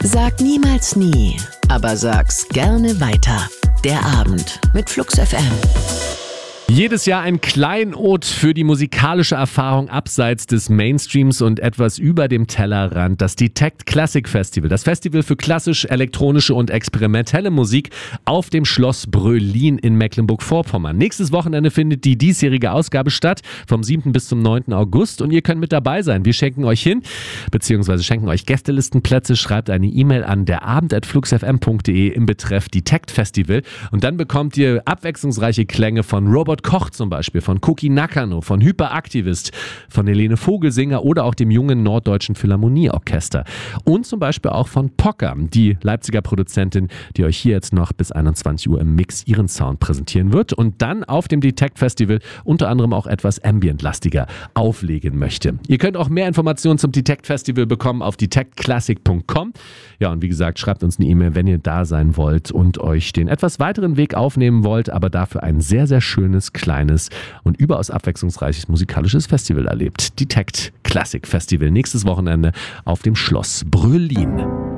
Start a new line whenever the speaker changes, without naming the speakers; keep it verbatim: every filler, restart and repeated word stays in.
Sag niemals nie, aber sag's gerne weiter. Der Abend mit Flux F M.
Jedes Jahr ein Kleinod für die musikalische Erfahrung abseits des Mainstreams und etwas über dem Tellerrand. Das Detect Classic Festival. Das Festival für klassisch, elektronische und experimentelle Musik auf dem Schloss Brölin in Mecklenburg-Vorpommern. Nächstes Wochenende findet die diesjährige Ausgabe statt, vom siebten bis zum neunten August. Und ihr könnt mit dabei sein. Wir schenken euch hin, beziehungsweise schenken euch Gästelistenplätze. Schreibt eine E-Mail an derabend at fluxfm punkt de im Betreff Detect Festival. Und dann bekommt ihr abwechslungsreiche Klänge von Robert Koch zum Beispiel, von Cookie Nakano, von Hyperaktivist, von Helene Vogelsinger oder auch dem jungen Norddeutschen Philharmonieorchester. Und zum Beispiel auch von Pocker, die Leipziger Produzentin, die euch hier jetzt noch bis einundzwanzig Uhr im Mix ihren Sound präsentieren wird und dann auf dem Detect Festival unter anderem auch etwas Ambient-lastiger auflegen möchte. Ihr könnt auch mehr Informationen zum Detect Festival bekommen auf detect classic punkt com. Ja, und wie gesagt, schreibt uns eine E-Mail, wenn ihr da sein wollt und euch den etwas weiteren Weg aufnehmen wollt, aber dafür ein sehr, sehr schönes, kleines und überaus abwechslungsreiches musikalisches Festival erlebt. Detect Classic Festival nächstes Wochenende auf dem Schloss Brölin.